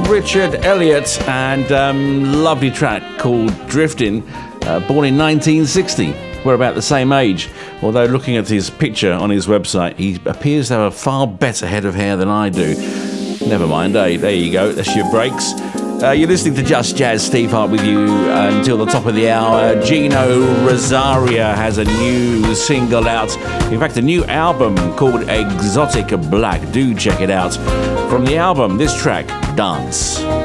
Richard Elliott, and lovely track called Drifting, born in 1960. We're about the same age, although looking at his picture on his website, he appears to have a far better head of hair than I do. Never mind, there you go, that's your breaks. You're listening to Just Jazz. Steve Hart with you until the top of the hour. Gino Rosaria has a new single out. In fact, a new album called Exotic Black. Do check it out. From the album, this track, Dance.